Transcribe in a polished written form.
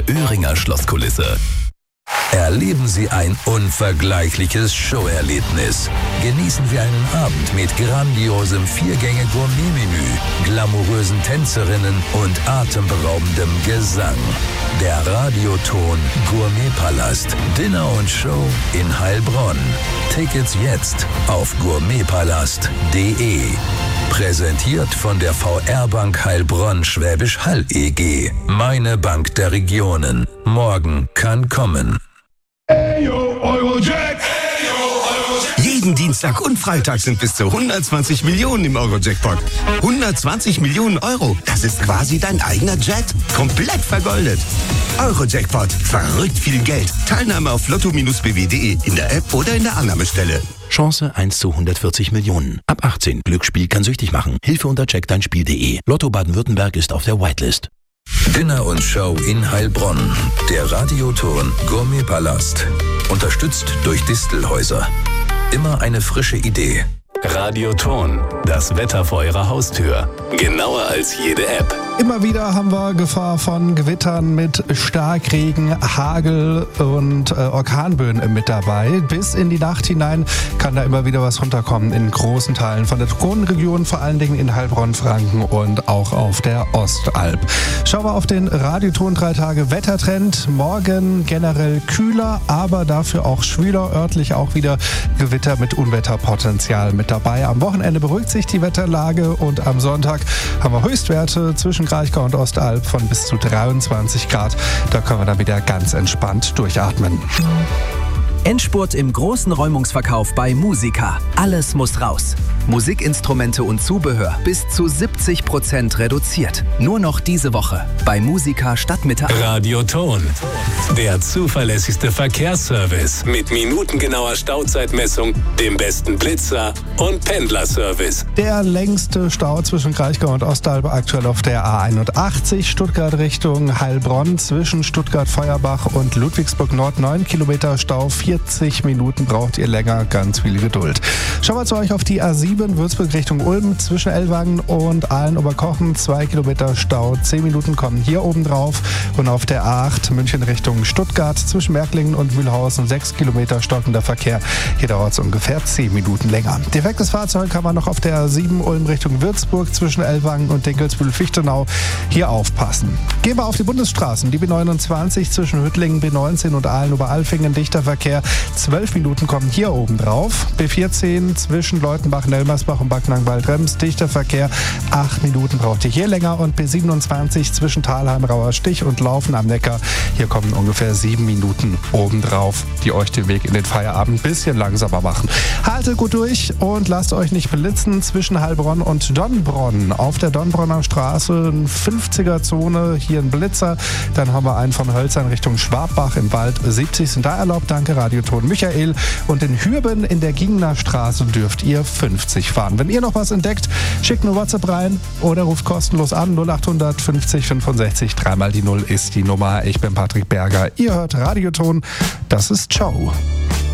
der Öhringer Schlosskulisse. Erleben Sie ein unvergleichliches Showerlebnis. Genießen Sie einen Abend mit grandiosem 4-Gänge-Gourmet-Menü, glamourösen Tänzerinnen und atemberaubendem Gesang. Der Radioton Gourmetpalast. Dinner und Show in Heilbronn. Tickets jetzt auf gourmetpalast.de. Präsentiert von der VR Bank Heilbronn Schwäbisch Hall EG. Meine Bank der Regionen. Morgen kann kommen. Ayo, Eurojack! Jeden Dienstag und Freitag sind bis zu 120 Millionen im Euro-Jackpot. 120 Millionen Euro, das ist quasi dein eigener Jet. Komplett vergoldet. Euro-Jackpot, verrückt viel Geld. Teilnahme auf lotto-bw.de, in der App oder in der Annahmestelle. Chance 1 zu 140 Millionen. Ab 18. Glücksspiel kann süchtig machen. Hilfe unter checkdeinspiel.de. Lotto Baden-Württemberg ist auf der Whitelist. Dinner und Show in Heilbronn. Der Radioton Gourmetpalast. Unterstützt durch Distelhäuser. Immer eine frische Idee. Radioton, das Wetter vor Ihrer Haustür. Genauer als jede App. Immer wieder haben wir Gefahr von Gewittern mit Starkregen, Hagel und Orkanböen mit dabei. Bis in die Nacht hinein kann da immer wieder was runterkommen in großen Teilen von der Kronenregion, vor allen Dingen in Heilbronn, Franken und auch auf der Ostalb. Schauen wir auf den Radioton 3 Tage Wettertrend. Morgen generell kühler, aber dafür auch schwüler, örtlich auch wieder Gewitter mit Unwetterpotenzial mit dabei. Am Wochenende beruhigt sich die Wetterlage und am Sonntag haben wir Höchstwerte zwischen Kraichgau und Ostalb von bis zu 23 Grad. Da können wir dann wieder ganz entspannt durchatmen. Endspurt im großen Räumungsverkauf bei Musica. Alles muss raus. Musikinstrumente und Zubehör bis zu 70% reduziert. Nur noch diese Woche bei Musica Stadtmitte. Radioton, der zuverlässigste Verkehrsservice mit minutengenauer Stauzeitmessung, dem besten Blitzer und Pendlerservice. Der längste Stau zwischen Kraichgau und Ostalb aktuell auf der A81 Stuttgart Richtung Heilbronn zwischen Stuttgart-Feuerbach und Ludwigsburg Nord 9 Kilometer Stau. 40 Minuten braucht ihr länger, ganz viel Geduld. Schauen wir zu euch auf die A7 Würzburg Richtung Ulm zwischen Ellwangen und Aalen-Oberkochen 2 Kilometer Stau. 10 Minuten kommen hier oben drauf und auf der A8 München Richtung Stuttgart zwischen Märklingen und Mühlhausen 6 Kilometer stockender Verkehr. Hier dauert es ungefähr 10 Minuten länger. Defektes Fahrzeug kann man noch auf der A7 Ulm Richtung Würzburg zwischen Ellwangen und Dinkelsbühl-Fichtenau hier aufpassen. Gehen wir auf die Bundesstraßen. Die B29 zwischen Hüttlingen, B19 und Aalen-Oberalfingen dichter Verkehr. 12 Minuten kommen hier oben drauf. B14 zwischen Leutenbach, Nelmersbach und Backnang-Waldrems dichter Verkehr. 8 Minuten braucht ihr hier länger. Und B27 zwischen Thalheim, Rauerstich und Laufen am Neckar. Hier kommen ungefähr 7 Minuten oben drauf, die euch den Weg in den Feierabend ein bisschen langsamer machen. Haltet gut durch und lasst euch nicht belitzen zwischen Heilbronn und Donnbronn. Auf der Donnbronner Straße eine 50er-Zone, hier ein Blitzer. Dann haben wir einen von Hölzern Richtung Schwabbach im Wald. 70 sind da erlaubt. Danke, Radioton Michael. Und in Hürben in der Gingner Straße dürft ihr 50 fahren. Wenn ihr noch was entdeckt, schickt eine WhatsApp rein oder ruft kostenlos an. 0800 50 65 3 die 0 ist die Nummer. Ich bin Patrick Berger. Ihr hört Radioton. Das ist Ciao.